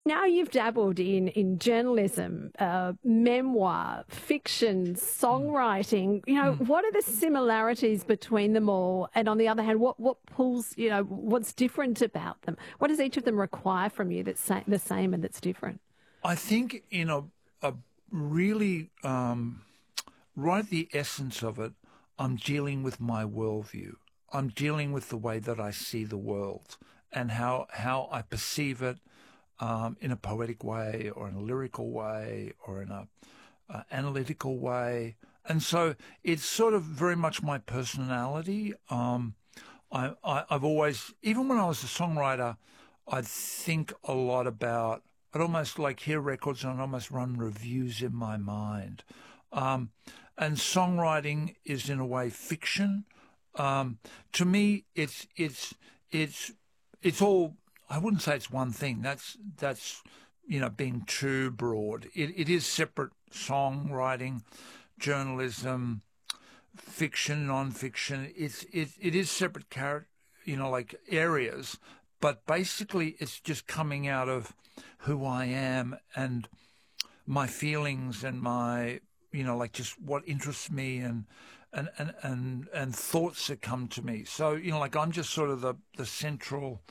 Now you've dabbled in journalism, memoir, fiction, Mm, songwriting. mm. What are the similarities between them all? And on the other hand, what pulls, what's different about them? What does each of them require from you that's the same and that's different? I think in a really right at the essence of it, I'm dealing with my worldview. I'm dealing with the way that I see the world and how I perceive it in a poetic way or in a lyrical way or in a analytical way. And so it's sort of very much my personality. I've always, even when I was a songwriter, I'd think a lot about, I'd almost like hear records and I'd almost run reviews in my mind. Um, and songwriting is in a way fiction. To me, it's it's all. I wouldn't say it's one thing. That's being too broad. It is separate songwriting, journalism, fiction, non-fiction. It is separate like areas, but basically it's just coming out of who I am and my feelings and my like just what interests me and thoughts that come to me. So like I'm just sort of the central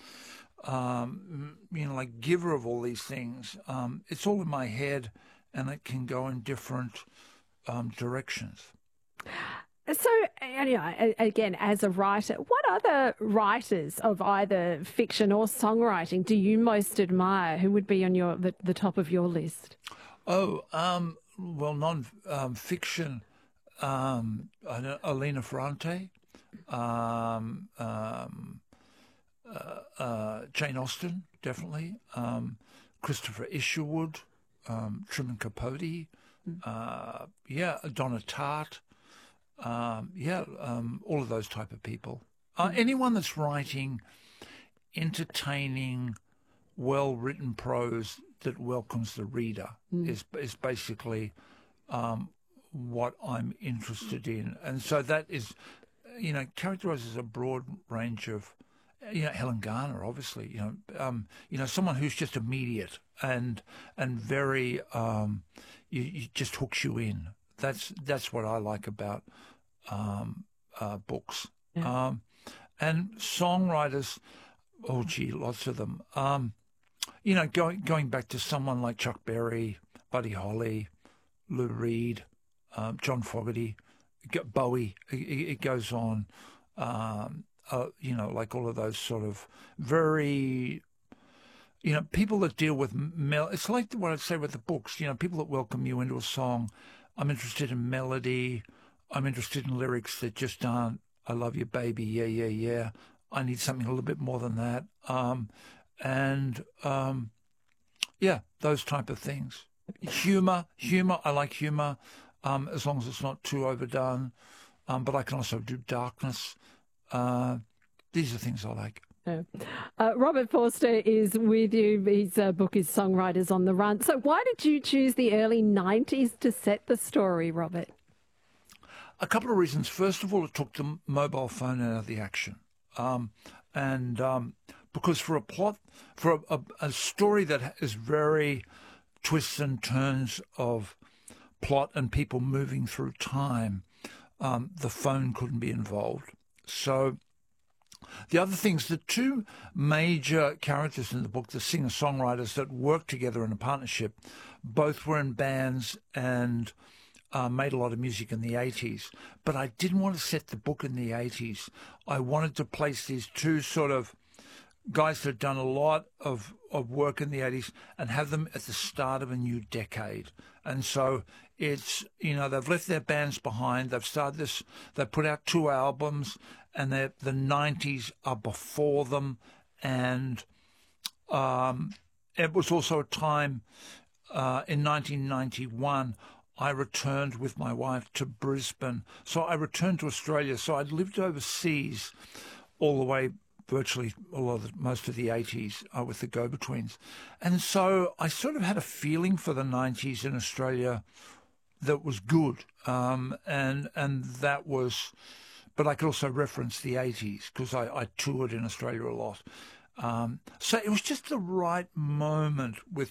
like giver of all these things. It's all in my head, and it can go in different directions. So, again, as a writer, what other writers of either fiction or songwriting do you most admire? Who would be on the top of your list? Oh, well, non-fiction. I know Alina Ferrante, um, um, Jane Austen, definitely. Christopher Isherwood, Truman Capote. Yeah, Donna Tartt. Yeah, all of those type of people. Anyone that's writing entertaining, well-written prose that welcomes the reader Mm. is basically what I'm interested in, and so that is, characterizes a broad range of, Helen Garner, obviously, someone who's just immediate and very, you just hooks you in. That's what I like about books. Yeah. And songwriters, oh gee, lots of them. Going back to someone like Chuck Berry, Buddy Holly, Lou Reed, John Fogerty, Bowie. It goes on. Like all of those sort of very, people that deal with It's like what I'd say with the books. People that welcome you into a song. I'm interested in melody. I'm interested in lyrics that just aren't "I love you, baby, yeah, yeah, yeah." I need something a little bit more than that. And yeah, those type of things. Humor. I like humor, as long as it's not too overdone. But I can also do darkness. Uh, these are things I like. Yeah. Robert Forster is with you. His book is Songwriters on the Run. So, why did you choose the early 90s to set the story, Robert? A couple of reasons. First of all, it took the mobile phone out of the action. And because for a plot, for a story that is very twists and turns of plot and people moving through time, the phone couldn't be involved. So the other things, the two major characters in the book, the singer-songwriters that worked together in a partnership, both were in bands and made a lot of music in the 80s. But I didn't want to set the book in the 80s. I wanted to place these two sort of guys that had done a lot of work in the 80s and have them at the start of a new decade. And so it's, they've left their bands behind. They've started this, they've put out two albums, and the 90s are before them. And it was also a time in 1991. I returned with my wife to Brisbane. So I returned to Australia. So I'd lived overseas all the way, virtually most of the 80s with the Go-Betweens. And so I sort of had a feeling for the 90s in Australia that was good. And that was, but I could also reference the 80s because I toured in Australia a lot. So it was just the right moment with